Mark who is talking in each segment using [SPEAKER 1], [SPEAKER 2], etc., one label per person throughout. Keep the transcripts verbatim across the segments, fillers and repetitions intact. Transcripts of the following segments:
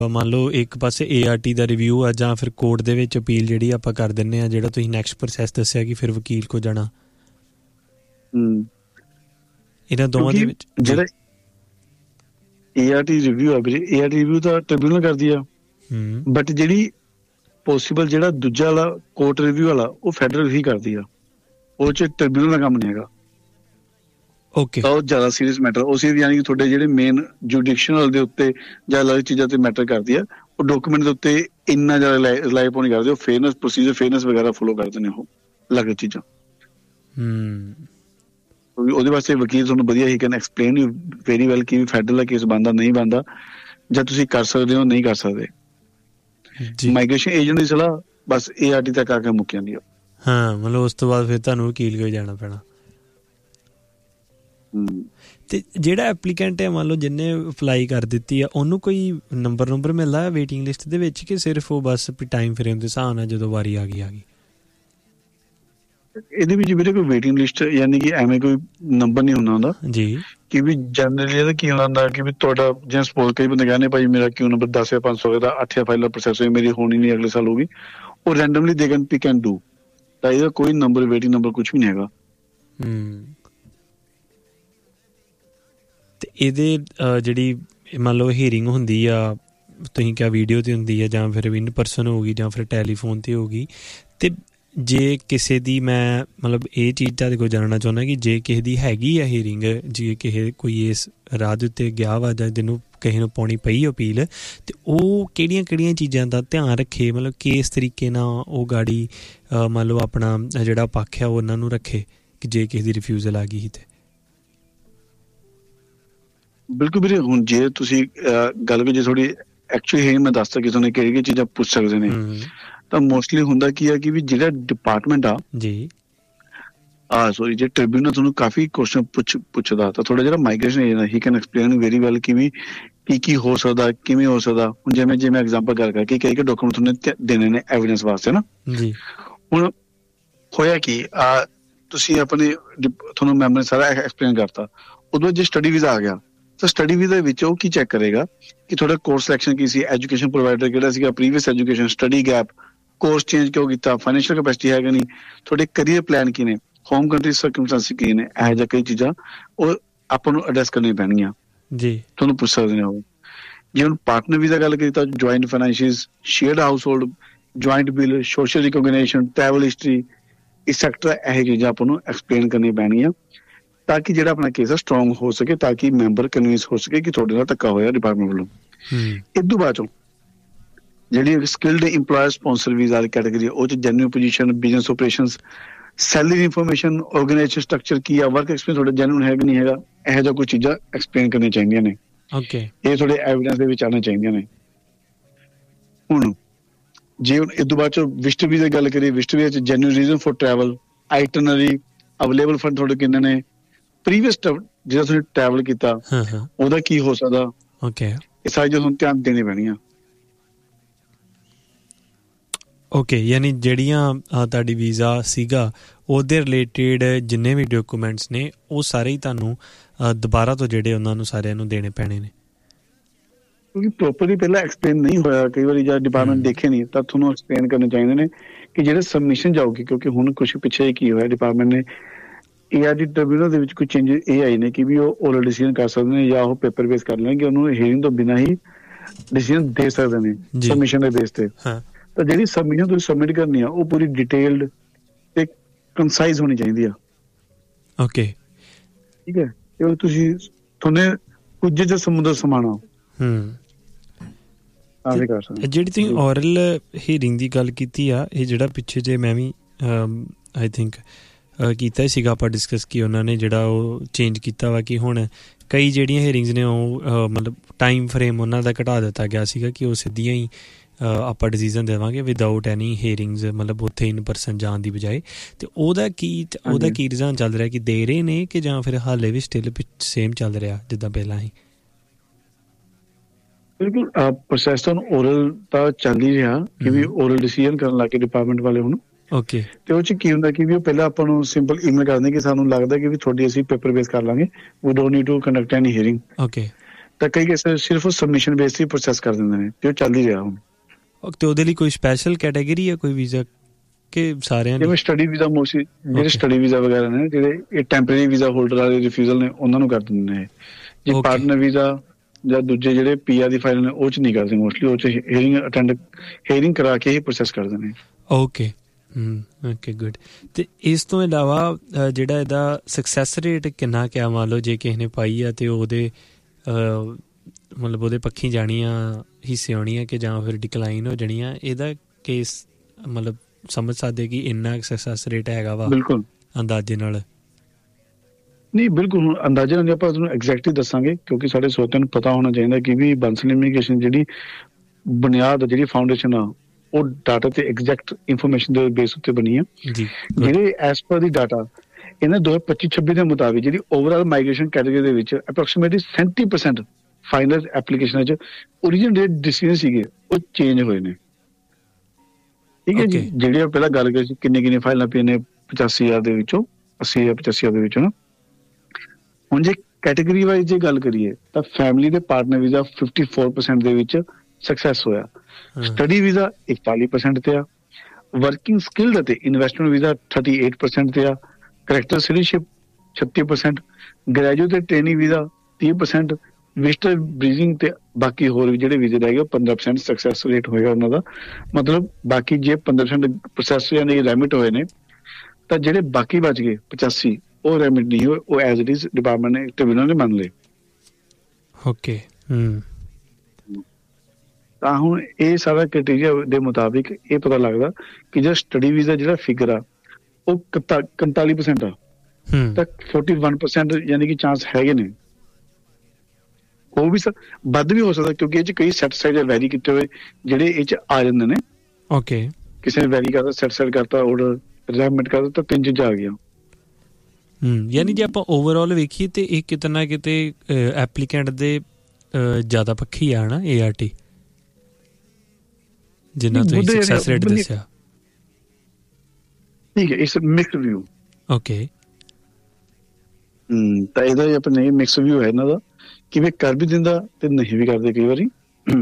[SPEAKER 1] ਮੰਨ ਲਓ ਇੱਕ ਪਾਸੇ A R T the review ਆ ਜਾਂ ਫਿਰ ਕੋਰਟ ਦੇ ਵਿੱਚ ਅਪੀਲ ਜਿਹੜੀ ਆਪਾਂ ਕਰ ਦਿੰਦੇ ਹਾਂ, ਜਿਹੜਾ ਤੁਸੀਂ ਨੈਕਸਟ ਪ੍ਰੋਸੈਸ ਦੱਸਿਆ ਕਿ ਫਿਰ ਵਕੀਲ ਕੋ ਜਾਣਾ, ਇਹਨਾਂ ਦੋਵਾਂ ਦੇ ਵਿੱਚ
[SPEAKER 2] ਜਿਹੜਾ ਏ ਆਰ ਟੀ ਰਿਵਿਊ ਆ ਵੀਰੇ, ਏ ਆਰ ਟੀ ਰਿਵਿਊ ਤਾਂ ਟ੍ਰਿਬਿਊਨਲ ਕਰਦੀ ਆ, ਬਟ ਜਿਹੜੀ ਪੋਸੀਬਲ ਜਿਹੜਾ ਦੂਜਾ ਵਾਲਾ ਕੋਰਟ ਰਿਵਿਊ ਵਾਲਾ ਉਹ ਫੈਡਰਲ ਹੀ ਕਰਦੀ ਆ, ਉਹ 'ਚ ਟ੍ਰਿਬਿਊਨਲ ਦਾ ਕੰਮ ਨਹੀਂ ਹੈਗਾ।
[SPEAKER 1] ਓਕੇ,
[SPEAKER 2] ਬਹੁਤ ਜ਼ਿਆਦਾ ਸੀਰੀਅਸ ਮੈਟਰ ਉਸ ਯਾਨੀ ਕਿ ਤੁਹਾਡੇ ਜਿਹੜੇ ਮੇਨ ਜੁਡੀਸ਼ਨਲ ਦੇ ਉੱਤੇ ਜਾਂ ਅਲੱਗ ਚੀਜ਼ਾਂ ਤੇ ਮੈਟਰ ਕਰਦੀ ਆ, ਉਹ ਡਾਕੂਮੈਂਟ ਦੇ ਉੱਤੇ ਇੰਨਾ ਜ਼ਿਆਦਾ ਰਿਲਾਈ ਪਾਉ ਨਹੀਂ ਕਰਦੇ, ਉਹ ਫੇਅਰਨੈਸ ਪ੍ਰੋਸੀਜਰ ਫੇਅਰਨੈਸ ਵਗੈਰਾ ਫੋਲੋ ਕਰਦੇ ਨੇ ਉਹ ਅਲੱਗ ਚੀਜ਼ਾਂ। ਉਹਦੇ ਵਾਸਤੇ ਵਕੀਲ ਤੁਹਾਨੂੰ ਵਧੀਆ ਹੀ can explain you very well ਕਿ ਫੈਡਰਲ ਦਾ ਕੇਸ ਬਣਦਾ ਨਹੀਂ ਬਣਦਾ, ਜਾਂ ਤੁਸੀਂ ਕਰ ਸਕਦੇ ਹੋ ਨਹੀਂ ਕਰ ਸਕਦੇ। ਮਾਈਗ੍ਰੇਸ਼ਨ ਏਜੰਟ ਦੀ ਸਲਾਹ ਬਸ ਏ ਆਰ ਟੀ ਤੱਕ ਆ ਕੇ ਮੁੱਕ ਜਾਂਦੀ ਆ।
[SPEAKER 1] ਹਾਂ, ਮਤਲਬ ਉਸ ਤੋਂ ਬਾਅਦ ਫਿਰ ਤੁਹਾਨੂੰ ਵਕੀਲ ਕੋਲ ਜਾਣਾ ਪੈਣਾ। ਤੇ ਜਿਹੜਾ ਐਪਲੀਕੈਂਟ ਹੈ ਮੰਨ ਲਓ ਜਿਹਨੇ ਅਪਲਾਈ ਕਰ ਦਿੱਤੀ ਆ, ਉਹਨੂੰ ਕੋਈ ਨੰਬਰ ਨੰਬਰ ਮਿਲਦਾ ਵੇਟਿੰਗ ਲਿਸਟ ਦੇ ਵਿੱਚ ਕਿ ਸਿਰਫ ਉਹ ਬਸ ਟਾਈਮ ਫਰੇਮ ਦੇ ਹਿਸਾਬ ਨਾਲ ਜਦੋਂ ਵਾਰੀ ਆ ਗਈ ਆ ਗਈ?
[SPEAKER 2] ਇਹਦੇ ਵਿੱਚ ਵੀਰੇ ਕੋਈ ਵੇਟਿੰਗ ਲਿਸਟ ਯਾਨੀ ਕਿ ਐਵੇਂ ਕੋਈ ਨੰਬਰ ਨਹੀਂ ਹੁੰਦਾ ਹੁੰਦਾ
[SPEAKER 1] ਜੀ, ਕਿ
[SPEAKER 2] ਵੀ ਜਨਰਲੀ ਇਹਦਾ ਕੀ ਹੁੰਦਾ ਕਿ ਵੀ ਤੁਹਾਡਾ ਜਿਵੇਂ ਸਪੋਜ਼ ਕਈ ਬੰਦੇ ਕਹਿੰਦੇ ਭਾਈ ਮੇਰਾ ਕਿਉਂ ਨੰਬਰ ਦਸ ਜਾਂ ਪੰਜ ਸੌ ਦਾ ਅੱਠ ਜਾਂ ਫਾਈਲ ਦਾ ਪ੍ਰੋਸੈਸ ਹੋਈ, ਮੇਰੀ ਹੋਣੀ ਨਹੀਂ ਅਗਲੇ ਸਾਲ ਹੋਊਗੀ, ਉਹ randomly they can pick and do, ਤਾਂ ਇਹਦਾ ਕੋਈ ਨੰਬਰ ਵੇਟਿੰਗ ਨੰਬਰ ਕੁਛ ਵੀ ਨਹੀਂ ਹੈਗਾ।
[SPEAKER 1] ਤੇ ਇਹਦੇ ਜਿਹੜੀ ਮੰਨ ਲਓ ਹੀਅਰਿੰਗ ਹੁੰਦੀ ਆ, ਤੁਸੀਂ ਕਿਹਾ ਵੀਡੀਓ 'ਤੇ ਹੁੰਦੀ ਆ ਜਾਂ ਫਿਰ ਇਨ ਪਰਸਨ ਹੋਊਗੀ ਜਾਂ ਫਿਰ ਟੈਲੀਫੋਨ 'ਤੇ ਹੋਊਗੀ, ਅਤੇ ਜੇ ਕਿਸੇ ਦੀ ਮੈਂ ਮਤਲਬ ਇਹ ਚੀਜ਼ ਤੁਹਾਡੇ ਕੋਲ ਜਾਣਨਾ ਚਾਹੁੰਦਾ ਕਿ ਜੇ ਕਿਸੇ ਦੀ ਹੈਗੀ ਆ ਹੀਅਰਿੰਗ, ਜੇ ਕਿਸੇ ਕੋਈ ਇਸ ਰਾਹ ਦੇ ਉੱਤੇ ਗਿਆ ਵਾ ਜਾਂ ਜਿਹਨੂੰ ਕਿਸੇ ਨੂੰ ਪਾਉਣੀ ਪਈ ਅਪੀਲ, ਅਤੇ ਉਹ ਕਿਹੜੀਆਂ ਕਿਹੜੀਆਂ ਚੀਜ਼ਾਂ ਦਾ ਧਿਆਨ ਰੱਖੇ, ਮਤਲਬ ਕਿਸ ਤਰੀਕੇ ਨਾਲ ਉਹ ਗਾੜੀ ਮੰਨ ਲਓ ਆਪਣਾ ਜਿਹੜਾ ਪੱਖ ਆ ਉਹ ਉਹਨਾਂ ਨੂੰ ਰੱਖੇ ਕਿ ਜੇ ਕਿਸੇ ਦੀ ਰਿਫਿਊਜ਼ਲ ਆ ਗਈ ਸੀ ਤੇ?
[SPEAKER 2] ਬਿਲਕੁਲ ਵੀਰੇ, ਹੁਣ ਜੇ ਤੁਸੀਂ ਗੱਲ ਵੀ ਜੇ ਥੋੜੀ ਐਕਚੁਅਲੀ ਹੈ ਮੈਂ ਦੱਸਦਾ ਕਿ ਤੁਹਾਨੂੰ ਕਿਹੜੀ ਕਿਹੜੀ ਚੀਜ਼ਾਂ ਪੁੱਛ ਸਕਦੇ ਨੇ, ਤਾਂ ਮੋਸਟਲੀ ਹੁੰਦਾ ਕੀ ਆ ਕਿ ਵੀ ਜਿਹੜਾ ਡਿਪਾਰਟਮੈਂਟ ਆ
[SPEAKER 1] ਜੀ
[SPEAKER 2] ਆ ਸੋਰੀ ਜੇ ਟ੍ਰਿਬਿਊਨਲ ਤੁਹਾਨੂੰ ਕਾਫੀ ਕੁਐਸਚਨ ਪੁੱਛ ਪੁੱਛਦਾ ਤਾਂ ਥੋੜਾ ਜਿਹੜਾ migration agent he can explain very well ਕਿ ਵੀ ਕੀ ਕੀ ਹੋ ਸਕਦਾ, ਕਿਵੇਂ ਹੋ ਸਕਦਾ। ਹੁਣ ਜਿਵੇਂ ਜਿਵੇਂ ਐਗਜ਼ਾਮਪਲ ਗੱਲ ਕਰਕੇ ਕਈ ਕਈ ਡਾਕੂਮੈਂਟ ਤੁਹਾਨੂੰ ਦੇਣੇ ਨੇ ਐਵੀਡੈਂਸ ਵਾਸਤੇ ਨਾ
[SPEAKER 1] ਜੀ।
[SPEAKER 2] ਹੁਣ ਹੋਇਆ ਕੀ ਆ, ਤੁਸੀਂ ਆਪਣੇ ਤੁਹਾਨੂੰ ਮੈਮ ਨੇ ਸਾਰਾ ਐਕਸਪਲੇਨ ਕਰਤਾ, ਉਦੋਂ ਜੇ ਸਟੱਡੀ ਵੀਜ਼ਾ ਆ ਗਿਆ ਤਾਂ ਸਟੱਡੀ ਵੀਜ਼ਾ ਦੇ ਵਿੱਚ ਉਹ ਕੀ ਚੈੱਕ ਕਰੇਗਾ ਕਿ ਤੁਹਾਡਾ ਕੋਰਸ ਸਿਲੈਕਸ਼ਨ ਕੀ ਸੀ, ਐਜੂਕੇਸ਼ਨ ਪ੍ਰੋਵਾਈਡਰ ਕਿਹੜਾ ਸੀਗਾ, previous education, study gap, course change ਕਿਉਂ ਕੀਤਾ, ਫਾਈਨੈਂਸ਼ੀਅਲ ਕੈਪੈਸਿਟੀ ਹੈ ਕਿ ਨਹੀਂ, ਤੁਹਾਡੇ ਕਰੀਅਰ ਪਲਾਨ ਕੀ ਨੇ, ਹੋਮ ਕੰਟਰੀ ਸਰਕਮਸਟੈਂਸਿਸ ਕੀ ਨੇ, ਇਹੋ ਜਿਹਾ ਕਈ ਚੀਜ਼ਾਂ ਉਹ ਆਪਾਂ ਨੂੰ ਐਡਰੈਸ ਕਰਨੀਆਂ ਪੈਣਗੀਆਂ ਜੀ, ਤੁਹਾਨੂੰ ਪੁੱਛ ਸਕਦੇ ਨੇ ਉਹ। ਜੇ ਹੁਣ ਪਾਰਟਨਰ ਵੀਜ਼ਾ ਗੱਲ ਕਰੀ ਤਾਂ joint finances, shared house hold, joint bill, social recognisation, travel history, etcetera, ਇਹੋ ਚੀਜ਼ਾਂ ਆਪਾਂ ਨੂੰ ਐਕਸਪਲੇਨ ਕਰਨੀਆਂ ਪੈਣਗੀਆਂ ਤਾਂ ਕਿ ਜਿਹੜਾ ਆਪਣਾ ਕੇਸ ਆ ਸਟਰੋਂਗ ਹੋ ਸਕੇ, ਤਾਂ ਕਿ ਮੈਂਬਰ ਕਨਵਿੰਸ ਹੋ ਸਕੇ ਕਿ ਤੁਹਾਡੇ ਨਾਲ ਧੱਕਾ ਹੋਇਆ ਡਿਪਾਰਟਮੈਂਟ ਵੱਲੋਂ। ਇਸ ਤੋਂ ਬਾਅਦ ਚੋਂ ਜਿਹੜੀ ਸਕਿਲਡ ਇੰਪਲਾਇਰ ਸਪਾਂਸਰ ਵੀਜ਼ਾ ਵਾਲੀ ਕੈਟੇਗਰੀ ਉਹ 'ਚ genuine position, business ਓਪਰੇਸ਼ਨਸ, salary information, organisation structure ਕੀ ਆ, ਵਰਕ ਐਕਸਪੀਰੀਅੰਸ ਤੁਹਾਡਾ ਜੈਨੂਇਨ ਹੈ ਕਿ ਨਹੀਂ ਹੈਗਾ, ਇਹੋ ਜਿਹਾ ਕੋਈ ਚੀਜ਼ਾਂ ਐਕਸਪਲੇਨ ਕਰਨੀਆਂ ਚਾਹੀਦੀਆਂ ਨੇ। ਓਕੇ, ਇਹ ਤੁਹਾਡੇ ਐਵੀਡੈਂਸ ਦੇ ਵਿੱਚ ਆਉਣੀਆਂ ਚਾਹੀਦੀਆਂ ਨੇ। ਹੁਣ ਜੇ ਹੁਣ ਇਸ ਤੋਂ ਬਾਅਦ ਚੋਂ ਵਿਜ਼ਟਰ ਵੀਜ਼ਾ ਦੀ ਗੱਲ ਕਰੀਏ, ਵਿਜ਼ਟਰ ਵੀਜ਼ਾ 'ਚ genuine reason for travel, itinerary, available fund ਤੁਹਾਡੇ ਕਿੰਨੇ ਨੇ, ਪ੍ਰੀਵੀਅਸ ਜਿਹੜਾ ਤੁਸੀਂ ਟਰੈਵਲ ਕੀਤਾ ਉਹਦਾ ਕੀ ਹੋ ਸਕਦਾ। ਓਕੇ, ਇਹ ਸਾਰੀ ਜੋ ਤੁਹਾਨੂੰ ਧਿਆਨ ਦੇਣੀ ਪੈਣੀਆਂ।
[SPEAKER 1] ਓਕੇ, ਯਾਨੀ ਜਿਹੜੀਆਂ ਤੁਹਾਡੀ ਵੀਜ਼ਾ ਸੀਗਾ ਉਹਦੇ ਰਿਲੇਟਿਡ ਜਿੰਨੇ ਵੀ ਡਾਕੂਮੈਂਟਸ ਨੇ ਉਹ ਸਾਰੇ ਹੀ ਤੁਹਾਨੂੰ ਦੁਬਾਰਾ ਤੋਂ ਜਿਹੜੇ ਉਹਨਾਂ ਨੂੰ ਸਾਰਿਆਂ ਨੂੰ ਦੇਣੇ ਪੈਣੇ ਨੇ,
[SPEAKER 2] ਕਿਉਂਕਿ ਪ੍ਰੋਪਰਲੀ ਪਹਿਲਾਂ ਐਕਸਪਲੇਨ ਨਹੀਂ ਹੋਇਆ, ਕਈ ਵਾਰੀ ਜਦ ਡਿਪਾਰਟਮੈਂਟ ਦੇਖੇ ਨਹੀਂ ਤਾਂ ਤੁਹਾਨੂੰ ਐਕਸਪਲੇਨ ਕਰਨੇ ਚਾਹੀਦੇ ਨੇ ਕਿ ਜਿਹੜੇ ਸਬਮਿਸ਼ਨ ਜਾਊਗੀ। ਕਿਉਂਕਿ ਹੁਣ ਕੁਛ ਪਿੱਛੇ ਕੀ ਹੋਇਆ, ਡਿਪਾਰਟਮੈਂਟ ਨੇ ਏ ਆਰ ਡੀ ਟ੍ਰਿਬਿਊਨਲ ਦੇ ਵਿੱਚ ਕੁਝ ਚੇਂਜਸ ਇਹ ਆਏ ਨੇ ਕਿ ਵੀ ਉਹ ਓਰਲ ਡਿਸੀਜ਼ਨ ਕਰ ਸਕਦੇ ਨੇ ਜਾਂ ਉਹ ਪੇਪਰ ਬੇਸ ਕਰ ਲੈਣਗੇ, ਉਹਨੂੰ ਹੀਅਰਿੰਗ ਤੋਂ ਬਿਨਾਂ ਹੀ ਡਿਸੀਜ਼ਨ ਦੇ ਸਕਦੇ ਨੇ ਸਬਮਿਸ਼ਨ ਦੇ ਬੇਸ ਤੇ। ਤਾਂ ਜਿਹੜੀ ਸਬਮਿਸ਼ਨ ਤੁਸੀਂ ਸਬਮਿਟ ਕਰਨੀ ਆ ਉਹ ਪੂਰੀ ਡਿਟੇਲਡ ਤੇ ਕੰਸਾਈਜ਼ ਹੋਣੀ ਚਾਹੀਦੀ ਆ। ਓਕੇ, ਠੀਕ ਹੈ, ਤੇ ਤੁਸੀਂ ਤੁਹਾਨੂੰ ਕੁਝ ਜਿਹਾ ਸਮੁੰਦਰ ਸਮਾਣਾ ਹੂੰ
[SPEAKER 1] ਜਿਹੜੀ ਤੁਸੀਂ ਓਰਲ ਹੀਅਰਿੰਗ ਦੀ ਗੱਲ ਕੀਤੀ ਆ, ਇਹ ਜਿਹੜਾ ਪਿੱਛੇ ਜੇ ਮੈਂ ਵੀ ਆਈ ਥਿੰਕ ਕੀਤਾ ਹੀ ਸੀਗਾ ਆਪਾਂ ਡਿਸਕਸ ਕਿ ਉਹਨਾਂ ਨੇ ਜਿਹੜਾ ਉਹ ਚੇਂਜ ਕੀਤਾ ਵਾ ਕਿ ਹੁਣ ਕਈ ਜਿਹੜੀਆਂ ਹੀਅਰਿੰਗਸ ਨੇ ਉਹ ਮਤਲਬ ਟਾਈਮ ਫਰੇਮ ਉਹਨਾਂ ਦਾ ਘਟਾ ਦਿੱਤਾ ਗਿਆ ਸੀਗਾ ਕਿ ਉਹ ਸਿੱਧੀਆਂ ਹੀ ਆਪਾਂ ਡਿਸੀਜ਼ਨ ਦੇਵਾਂਗੇ ਵਿਦਆਊਟ ਐਨੀ ਹੀਅਰਿੰਗਸ, ਮਤਲਬ ਉੱਥੇ ਇਨ ਪਰਸਨ ਜਾਣ ਦੀ ਬਜਾਏ। ਅਤੇ ਉਹਦਾ ਕੀ ਉਹਦਾ ਕੀ ਰੁਝਾਨ ਚੱਲ ਰਿਹਾ ਕਿ ਦੇ ਰਹੇ ਨੇ ਕਿ ਜਾਂ ਫਿਰ ਹਾਲੇ ਵੀ ਸਟਿਲ ਸੇਮ ਚੱਲ ਰਿਹਾ ਜਿੱਦਾਂ ਪਹਿਲਾਂ ਹੀ?
[SPEAKER 2] ਬਿਲਕੁਲ, ਪ੍ਰੋਸੈਸ ਤਾਂ ਓਰਲ ਤਾਂ ਚੱਲ ਹੀ ਰਿਹਾ ਕਿ ਵੀ ਓਰਲ ਡਿਸੀਜ਼ਨ ਕਰਨ ਲੱਗ ਕੇ ਡਿਪਾਰਟਮੈਂਟ ਵਾਲੇ ਹੁਣ। ਓਕੇ, ਤੇ ਉਹ 'ਚ ਕੀ ਹੁੰਦਾ ਕਿ ਵੀ ਉਹ ਪਹਿਲਾਂ ਆਪਾਂ ਨੂੰ ਸਿੰਪਲ ਈਮੇਲ ਕਰਦੇ ਕਿ ਸਾਨੂੰ ਲੱਗਦਾ ਕਿ ਵੀ ਤੁਹਾਡੀ ਅਸੀਂ ਪੇਪਰ ਬੇਸ ਕਰ ਲਾਂਗੇ, we don't need to conduct any hearing. Okay, ਤਾਂ ਕਈ ਕੇਸ ਸਿਰਫ ਸਬਮਿਸ਼ਨ ਬੇਸ ਤੇ ਪ੍ਰੋਸੈਸ ਕਰ ਦਿੰਦੇ ਨੇ ਤੇ ਉਹ ਚੱਲ ਹੀ ਰਿਹਾ ਹੁਣ।
[SPEAKER 1] ਤੇ ਉਹਦੇ ਲਈ ਕੋਈ ਸਪੈਸ਼ਲ ਕੈਟਾਗਰੀ ਹੈ ਕੋਈ ਵੀਜ਼ਾ ਕਿ ਸਾਰਿਆਂ ਦੀ?
[SPEAKER 2] ਜਿਵੇਂ ਸਟੱਡੀ ਵੀਜ਼ਾ ਮੋਸਟਲੀ ਜਿਹੜੇ ਸਟੱਡੀ ਵੀਜ਼ਾ ਵਗੈਰਾ ਨੇ, ਜਿਹੜੇ ਇਹ ਟੈਂਪਰੇਰੀ ਵੀਜ਼ਾ ਹੋਲਡਰ ਵਾਲੇ ਰਿਫਿਊਜ਼ਲ ਨੇ, ਉਹਨਾਂ ਨੂੰ ਕਰ ਦਿੰਦੇ ਨੇ। ਜੇ ਪਾਰਟਨਰ ਵੀਜ਼ਾ ਜਾਂ ਦੂਜੇ ਜਿਹੜੇ ਪੀ ਆਰ ਦੀ ਫਾਈਲ ਨੇ ਉਹ ਚ ਨਹੀਂ ਕਰਦੇ ਮੋਸਟਲੀ, ਉਹ ਚ ਹੀਅਰਿੰਗ ਅਟੈਂਡ ਹੀਅਰਿੰਗ ਕਰਾ ਕੇ ਹੀ ਪ੍ਰੋਸੈਸ ਕਰਦੇ ਨੇ।
[SPEAKER 1] Okay okay good. ਤੇ ਇਸ ਤੋਂ ਇਲਾਵਾ ਜਿਹੜਾ ਇਹਦਾ ਸਕਸੈਸ ਰੇਟ ਕਿੰਨਾ ਕਿਆ, ਮੰਨ ਲਓ ਜੇ ਕਿਸੇ ਨੇ ਪਾਈ ਆ ਤੇ ਉਹਦੇ ਮਤਲਬ ਉਹਦੇ ਪੱਖੀ ਜਾਣੀ ਆ, ਹਿੱਸੇ ਆਉਣੀ ਆ ਕਿ ਜਾਂ ਫਿਰ ਡਿਕਲਾਈਨ ਹੋ ਜਾਣੀ ਆ, ਇਹਦਾ ਕੇਸ ਮਤਲਬ ਸਮਝ ਸਕਦੇ ਕਿ ਇੰਨਾ ਸਕਸੈਸ ਰੇਟ ਹੈਗਾ ਵਾ?
[SPEAKER 2] ਬਿਲਕੁਲ ਅੰਦਾਜ਼ੇ
[SPEAKER 1] ਨਾਲ
[SPEAKER 2] ਨਹੀਂ, ਬਿਲਕੁਲ ਹੁਣ ਅੰਦਾਜ਼ੇ ਨਾਲ ਆਪਾਂ ਤੁਹਾਨੂੰ ਐਗਜ਼ੈਕਟਲੀ ਦੱਸਾਂਗੇ, ਕਿਉਂਕਿ ਸਾਡੇ ਸਰੋਤਿਆਂ ਨੂੰ ਪਤਾ ਹੋਣਾ ਚਾਹੀਦਾ ਕਿ ਵੀ ਬਾਂਸਲ ਇਮੀਗ੍ਰੇਸ਼ਨ ਜਿਹੜੀ ਬੁਨਿਆਦ ਜਿਹੜੀ ਫਾਊਂਡੇਸ਼ਨ ਆ ਉਹ ਡਾਟਾ ਤੇ ਐਗਜ਼ੈਕਟ ਇਨਫੋਰਮੇਸ਼ਨ ਦੇ ਬੇਸ ਉੱਤੇ ਬਣੀ ਆ। ਜਿਹੜੇ ਐਸ ਪਰ ਦੀ ਡਾਟਾ ਇਹਨਾਂ ਦੋ ਹਜ਼ਾਰ ਪੱਚੀ ਛੱਬੀ ਦੇ ਮੁਤਾਬਿਕ ਜਿਹੜੀ ਓਵਰਆਲ ਮਾਈਗ੍ਰੇਸ਼ਨ ਕੈਟੇਗਰੀ ਦੇ ਵਿੱਚ ਅਪਰੋਕਸੀਮੇਟਲੀ ਸੈਂਤੀ ਪਰਸੈਂਟ ਫਾਈਨਲ ਐਪਲੀਕੇਸ਼ਨਾਂ 'ਚ ਓਰੀਜਨਲ ਜਿਹੜੇ ਡਿਸੀਜਨ ਸੀਗੇ ਉਹ ਚੇਂਜ ਹੋਏ ਨੇ। ਠੀਕ ਹੈ ਜੀ। ਜਿਹੜੀ ਆਪਾਂ ਪਹਿਲਾਂ ਗੱਲ ਕਰੀ ਸੀ ਕਿੰਨੇ ਕਿੰਨੇ ਫਾਈਲਾਂ ਪਈਆਂ ਨੇ, ਪਚਾਸੀ ਹਜ਼ਾਰ ਦੇ ਵਿੱਚੋਂ ਅੱਸੀ ਹਜ਼ਾਰ ਪਚਾਸੀ ਹਜ਼ਾਰ ਦੇ ਵਿੱਚੋਂ ਨਾ। ਹੁਣ ਜੇ ਕੈਟੇਗਰੀ ਵਾਈਜ਼ ਜੇ ਗੱਲ ਕਰੀਏ ਤਾਂ ਫੈਮਿਲੀ ਦੇ partner visa fifty four percent ਦੇ ਵਿੱਚ ਸਕਸੈਸ ਹੋਇਆ, ਸਟੱਡੀ ਵੀਜ਼ਾ ਇਕਤਾਲੀ ਪਰਸੈਂਟ ਤੇ ਆ, ਵਰਕਿੰਗ ਸਕਿਲਡ ਅਤੇ investment visa thirty eight percent ਤੇ ਆ, ਕਰੈਕਟਰ ਸਿਟੀਜ਼ਨਸ਼ਿਪ ਛੱਤੀ ਪਰਸੈਂਟ, ਗ੍ਰੈਜੂਏਟ ਤੇ ਟ੍ਰੇਨਿੰਗ ਵੀਜ਼ਾ ਤੀਹ ਪਰਸੈਂਟ, ਵਿਜ਼ਟਰ ਬ੍ਰੀਜ਼ਿੰਗ ਤੇ ਬਾਕੀ ਹੋਰ ਵੀ ਜਿਹੜੇ ਵੀਜ਼ੇ ਰਹਿ ਗਏ ਪੰਦਰਾਂ ਪਰਸੈਂਟ ਸਕਸੈਸ ਰੇਟ ਹੋਏਗਾ ਉਹਨਾਂ ਦਾ। ਮਤਲਬ ਬਾਕੀ ਜੇ ਪੰਦਰਾਂ ਪਰਸੈਂਟ ਪ੍ਰੋਸੈਸ ਯਾਨੀ ਰੈਮਿਟ ਹੋਏ ਨੇ ਤਾਂ ਜਿਹੜੇ ਬਾਕੀ ਬਚ ਗਏ ਪਚਾਸੀ ਉਹ ਰੈਮਿਟ ਨਹੀਂ ਹੋਏ, ਉਹ ਐਜ਼ ਇਟ ਇਜ਼ ਡਿਪਾਰਟਮੈਂਟ ਨੇ ਟ੍ਰਿਬਿਊਨਲ ਨੇ ਮੰਨ ਲਏ।
[SPEAKER 1] ਓਕੇ ਹੂੰ।
[SPEAKER 2] ਤਾਂ ਹੁਣ ਇਹ ਸਾਰਾ ਕ੍ਰਾਈਟੇਰੀਆ ਦੇ ਮੁਤਾਬਿਕ ਇਹ ਪਤਾ ਲੱਗਦਾ ਕਿ ਜਿਹੜਾ ਸਟੱਡੀ ਵੀਜ਼ਾ ਜਿਹੜਾ ਫਿਗਰ ਆ ਉਹ ਇਕਤਾਲੀ ਪਰਸੈਂਟ ਆ ਤਾਂ ਫੋਰਟੀ ਵਨ ਪਰਸੈਂਟ ਯਾਨੀ ਕਿ ਚਾਂਸ ਹੈਗੇ ਨੇ। ਉਹ ਵੀ ਵੱਧ ਵੀ ਹੋ ਸਕਦਾ ਕਿਉਂਕਿ ਇਹ 'ਚ ਕਈ ਸੈਟ ਸਾਈਡ ਵੈਰੀ ਕੀਤੇ ਹੋਏ ਜਿਹੜੇ ਇਹ 'ਚ ਆ ਜਾਂਦੇ ਨੇ।
[SPEAKER 1] ਓਕੇ
[SPEAKER 2] ਕਿਸੇ ਨੇ ਵੈਰੀ ਕਰਤਾ, ਸੈਟ ਸਾਈਡ ਕਰਤਾ, ਆਰਡਰ ਰੈਮਿਟ ਕਰਤਾ ਤਾਂ ਤਿੰਨ ਚੀਜ਼ਾਂ ਆ ਗਈਆਂ।
[SPEAKER 1] ਹੂੰ, ਯਾਨੀ ਜੇ ਆਪਾਂ ਓਵਰਆਲ ਵੇਖੀਏ ਤੇ ਇਹ ਕਿਤੇ ਨਾ ਕਿਤੇ ਐਪਲੀਕੈਂਟ ਦੇ ਜ਼ਿਆਦਾ ਪੱਖੀ ਆ ਨਾ ਏ ਆਰ ਟੀ ਜਿੰਨਾ ਤੁਸੀਂ ਸਕਸੈਸ ਰੇਟ ਦੱਸਿਆ।
[SPEAKER 2] ਠੀਕ ਹੈ, ਇਸ ਮਿਕਸਡ ਵਿਊ।
[SPEAKER 1] ਓਕੇ
[SPEAKER 2] ਹੂੰ, ਤਾਂ ਇਹਦਾ ਆਪਣੇ ਮਿਕਸ ਵਿਊ ਹੈ ਇਹਨਾਂ ਦਾ ਕਿ ਵੀ ਕਰ ਵੀ ਦਿੰਦਾ ਤੇ ਨਹੀਂ ਵੀ ਕਰਦੇ ਕਈ ਵਾਰੀ।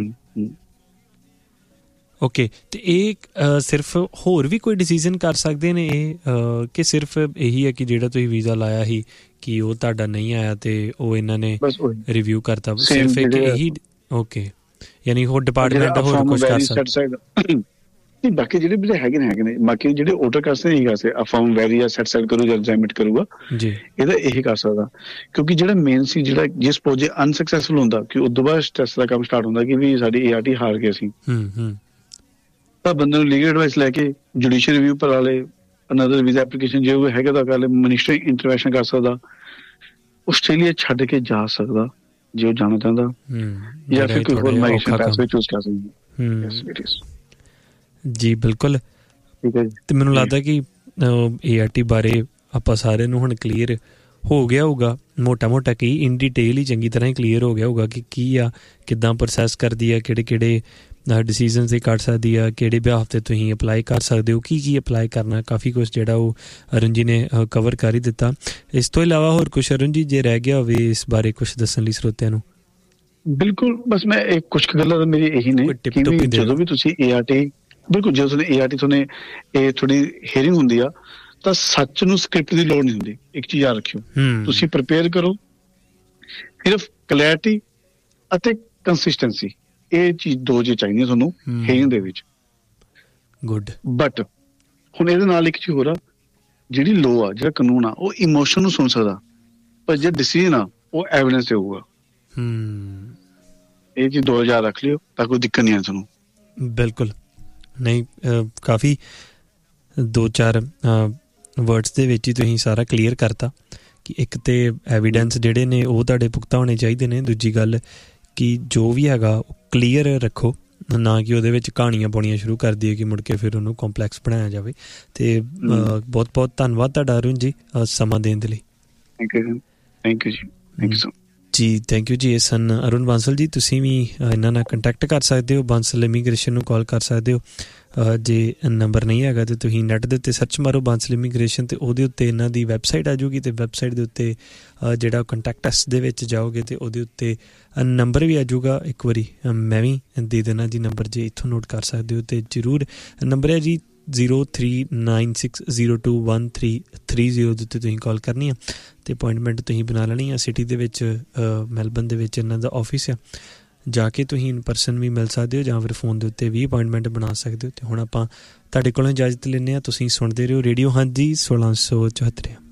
[SPEAKER 1] ਓਕੇ ਤੇ ਇਹ ਸਿਰਫ ਹੋਰ ਵੀ ਕੋਈ ਡਿਸੀਜ਼ਨ ਕਰ ਸਕਦੇ ਨੇ ਇਹ ਕਿ ਸਿਰਫ ਇਹੀ ਹੈ ਕਿ ਜਿਹੜਾ ਤੁਸੀਂ ਵੀਜ਼ਾ ਲਾਇਆ ਸੀ ਕਿ ਉਹ ਤੁਹਾਡਾ ਨਹੀਂ ਆਇਆ ਤੇ ਉਹ ਇਹਨਾਂ ਨੇ ਰਿਵਿਊ ਕਰਤਾ ਸਿਰਫ ਇੱਕ ਇਹੀ? ਓਕੇ, ਯਾਨੀ ਹੋਰ ਡਿਪਾਰਟਮੈਂਟ ਹੋਰ ਕੁਝ ਕਰ ਸਕਦਾ? ਨਹੀਂ, ਬਾਕੀ ਜਿਹੜੇ ਵੀ ਹੈਗੇ ਨੇ ਹੈਗੇ ਨੇ ਬਾਕੀ ਜਿਹੜੇ ਆਰਡਰ ਕਰ ਸਕਦੇ ਨਹੀਂ ਕਰ ਸਕਦੇ। ਅਫਰਮ ਵੈਰੀ ਜਾਂ ਸੈਟ ਸਾਈਡ ਕਰੂ ਜਾਂ ਰੈਮਿਟ ਕਰੂਗਾ ਜੀ, ਇਹਦਾ ਇਹੀ ਕਰ ਸਕਦਾ। ਕਿਉਂਕਿ ਜਿਹੜਾ ਮੇਨ ਸੀ ਜਿਹੜਾ ਜੇ ਸਪੋਜ਼ ਜੇ ਅਨਸਕਸੈਸਫੁਲ ਹੁੰਦਾ ਕਿ ਉਸ ਤੋਂ ਬਾਅਦ ਸਟ੍ਰੈਸ ਦਾ ਕੰਮ ਸਟਾਰਟ ਹੁੰਦਾ ਕਿ ਵੀ ਸਾਡੀ ਏ ਆਰ ਟੀ ਹਾਰ ਗਏ ਸੀ, ਤਾਂ ਬੰਦੇ ਨੂੰ ਲੀਗਲ ਐਡਵਾਈਸ ਲੈ ਕੇ ਜੁਡੀਸ਼ੀਅਲ ਰਿਵਿਊ ਕਰਾ ਲਏ, ਅਨਦਰ ਵੀਜ਼ਾ ਐਪਲੀਕੇਸ਼ਨ ਜੇ ਉਹ ਹੈਗਾ ਤਾਂ ਕਰ ਲਏ, ਮਿਨਿਸਟਰੀ ਇੰਟਰਵੈਂਸ਼ਨ ਕਰ ਸਕਦਾ, ਆਸਟ੍ਰੇਲੀਆ ਛੱਡ ਕੇ ਜਾ ਸਕਦਾ ਜੇ ਉਹ ਜਾਣਾ ਚਾਹੁੰਦਾ, ਜਾਂ ਫਿਰ ਕੋਈ ਹੋਰ ਮਾਈਗ੍ਰੇਸ਼ਨ ਪੈਥਵੇ ਚੂਜ਼ ਕਰ ਸਕਦਾ। ਜੀ ਬਿਲਕੁਲ। ਤੇ ਮੈਨੂੰ ਲੱਗਦਾ ਕਿ ਏ ਆਰ ਟੀ ਬਾਰੇ ਆਪਾਂ ਸਾਰਿਆਂ ਨੂੰ ਹੁਣ ਕਲੀਅਰ ਹੋ ਗਿਆ ਹੋਊਗਾ, ਮੋਟਾ ਮੋਟਾ ਕੀ ਇਨ ਡਿਟੇਲ ਹੀ ਚੰਗੀ ਤਰ੍ਹਾਂ ਹੀ ਕਲੀਅਰ ਹੋ ਗਿਆ ਹੋਊਗਾ ਕਿ ਕੀ ਆ, ਕਿੱਦਾਂ ਪ੍ਰੋਸੈਸ ਕਰਦੀ ਆ, ਕਿਹੜੇ ਕਿਹੜੇ ਡਿਸੀਜ਼ਨ ਤੇ ਕਰ ਸਕਦੀ ਆ, ਕਿਹੜੇ ਬਿਹਾਫ ਤੇ ਤੁਸੀਂ ਅਪਲਾਈ ਕਰ ਸਕਦੇ ਹੋ, ਕੀ ਕੀ ਅਪਲਾਈ ਕਰਨਾ, ਕਾਫੀ ਕੁਛ ਜਿਹੜਾ ਉਹ ਅਰੁਣ ਜੀ ਨੇ ਕਵਰ ਕਰ ਹੀ ਦਿੱਤਾ। ਇਸ ਤੋਂ ਇਲਾਵਾ ਹੋਰ ਕੁਛ ਅਰੁਣ ਜੀ ਜੇ ਰਹਿ ਗਿਆ ਹੋਵੇ ਇਸ ਬਾਰੇ ਕੁਛ ਦੱਸਣ ਲਈ ਸਰੋਤਿਆਂ ਨੂੰ?
[SPEAKER 2] ਬਿਲਕੁਲ, ਬਸ ਮੈਂ ਇੱਕ ਕੁਛ ਗੱਲਾਂ ਤਾਂ ਮੇਰੀ ਇਹੀ ਨੇ ਕਿ ਜਦੋਂ ਵੀ ਤੁਸੀਂ ਏ ਆਰ ਟੀ ਬਿਲਕੁਲ ਜਦੋਂ ਤੁਹਾਨੂੰ ਏ ਆਰ ਟੀ ਤੁਹਾਨੂੰ ਇਹ ਥੋੜੀ ਹੀਅਰਿੰਗ ਹੁੰਦੀ ਆ ਤਾਂ ਸੱਚ ਨੂੰ ਸਕ੍ਰਿਪਟ ਦੀ ਲੋੜ ਨਹੀਂ ਹੁੰਦੀ। ਇੱਕ ਚੀਜ਼ ਯਾਦ ਰੱਖਿਓ, ਤੁਸੀਂ ਪ੍ਰੀਪੇਅਰ ਕਰੋ, ਸਿਰਫ ਕਲੈਰਿਟੀ ਅਤੇ ਕੰਸਿਸਟੈਂਸੀ, ਇਹ ਚੀਜ਼ ਦੋ ਚੀਜ਼ ਚਾਹੀਦੀਆਂ ਤੁਹਾਨੂੰ ਹੀਅਰਿੰਗ ਦੇ ਵਿੱਚ। ਗੁੱਡ। ਬਟ ਹੁਣ ਇਹਦੇ ਨਾਲ ਇੱਕ ਚੀਜ਼ ਹੋਰ ਆ, ਜਿਹੜੀ ਲੋ ਆ ਜਿਹੜਾ ਕਾਨੂੰਨ ਆ ਉਹ ਇਮੋਸ਼ਨ ਨੂੰ ਸੁਣ ਸਕਦਾ, ਪਰ ਜਿਹੜਾ ਡਿਸੀਜਨ ਆ ਉਹ ਐਵੀਡੈਂਸ ਤੇ ਹੋਊਗਾ। ਇਹ ਚੀਜ਼ ਦੋ ਹਜ਼ਾਰ ਰੱਖ ਲਿਓ ਤਾਂ ਕੋਈ ਦਿੱਕਤ ਨਹੀਂ ਆ ਤੁਹਾਨੂੰ।
[SPEAKER 1] ਬਿਲਕੁਲ ਨਹੀਂ, ਕਾਫੀ ਦੋ ਚਾਰ ਵਰਡਸ ਦੇ ਵਿੱਚ ਹੀ ਤੁਸੀਂ ਸਾਰਾ ਕਲੀਅਰ ਕਰਤਾ ਕਿ ਇੱਕ ਤਾਂ ਐਵੀਡੈਂਸ ਜਿਹੜੇ ਨੇ ਉਹ ਤੁਹਾਡੇ ਪੁਖਤਾ ਹੋਣੇ ਚਾਹੀਦੇ ਨੇ, ਦੂਜੀ ਗੱਲ ਕਿ ਜੋ ਵੀ ਹੈਗਾ ਉਹ ਕਲੀਅਰ ਰੱਖੋ, ਨਾ ਕਿ ਉਹਦੇ ਵਿੱਚ ਕਹਾਣੀਆਂ ਪਾਉਣੀਆਂ ਸ਼ੁਰੂ ਕਰ ਦਈਏ ਕਿ ਮੁੜ ਕੇ ਫਿਰ ਉਹਨੂੰ ਕੰਪਲੈਕਸ ਬਣਾਇਆ ਜਾਵੇ। ਅਤੇ ਬਹੁਤ ਬਹੁਤ ਧੰਨਵਾਦ ਤੁਹਾਡਾ ਅਰੁਣ ਜੀ ਸਮਾਂ ਦੇਣ ਦੇ ਲਈ।
[SPEAKER 2] ਥੈਂਕ ਯੂ ਥੈਂਕ ਯੂ ਜੀ ਥੈਂਕ ਯੂ ਸੋ ਮਚ।
[SPEAKER 1] ਜੀ ਥੈਂਕ ਯੂ ਜੀ। ਇਹ ਸਨ ਅਰੁਣ ਬਾਂਸਲ ਜੀ। ਤੁਸੀਂ ਵੀ ਇਹਨਾਂ ਨਾਲ ਕੰਟੈਕਟ ਕਰ ਸਕਦੇ ਹੋ, ਬਾਂਸਲ ਇਮੀਗ੍ਰੇਸ਼ਨ ਨੂੰ ਕਾਲ ਕਰ ਸਕਦੇ ਹੋ। ਜੇ ਨੰਬਰ ਨਹੀਂ ਹੈਗਾ ਤਾਂ ਤੁਸੀਂ ਨੈੱਟ ਦੇ ਉੱਤੇ ਸਰਚ ਮਾਰੋ ਬਾਂਸਲ ਇਮੀਗ੍ਰੇਸ਼ਨ, ਅਤੇ ਉਹਦੇ ਉੱਤੇ ਇਹਨਾਂ ਦੀ ਵੈਬਸਾਈਟ ਆ ਜਾਊਗੀ, ਅਤੇ ਵੈਬਸਾਈਟ ਦੇ ਉੱਤੇ ਜਿਹੜਾ ਕੰਟੈਕਟ ਅਸ ਦੇ ਵਿੱਚ ਜਾਓਗੇ ਅਤੇ ਉਹਦੇ ਉੱਤੇ ਨੰਬਰ ਵੀ ਆ ਜਾਊਗਾ। ਇੱਕ ਵਾਰੀ ਮੈਂ ਵੀ ਦੇ ਦੇਣਾ ਜੀ ਨੰਬਰ, ਜੇ ਇੱਥੋਂ ਨੋਟ ਕਰ ਸਕਦੇ ਹੋ ਅਤੇ ਜ਼ਰੂਰ। ਨੰਬਰ ਹੈ ਜੀ zero three nine six zero two one three three zero ਦੇ ਉੱਤੇ ਤੁਸੀਂ ਕਾਲ ਕਰਨੀ ਆ ਅਤੇ ਅਪੋਇੰਟਮੈਂਟ ਤੁਸੀਂ ਬਣਾ ਲੈਣੀ ਆ। ਸਿਟੀ ਦੇ ਵਿੱਚ ਮੈਲਬਨ ਦੇ ਵਿੱਚ ਇਹਨਾਂ ਦਾ ਆਫਿਸ ਆ, ਜਾ ਕੇ ਤੁਸੀਂ ਇਨ ਪਰਸਨ ਵੀ ਮਿਲ ਸਕਦੇ ਹੋ ਜਾਂ ਫਿਰ ਫੋਨ ਦੇ ਉੱਤੇ ਵੀ ਅਪੋਇੰਟਮੈਂਟ ਬਣਾ ਸਕਦੇ ਹੋ। ਅਤੇ ਹੁਣ ਆਪਾਂ ਤੁਹਾਡੇ ਕੋਲੋਂ ਇਜਾਜ਼ਤ ਲੈਂਦੇ ਹਾਂ। ਤੁਸੀਂ ਸੁਣਦੇ ਰਹੋ ਰੇਡੀਓ ਹਾਂਜੀ ਸੋਲਾਂ ਸੌ ਚੁਹੱਤਰ।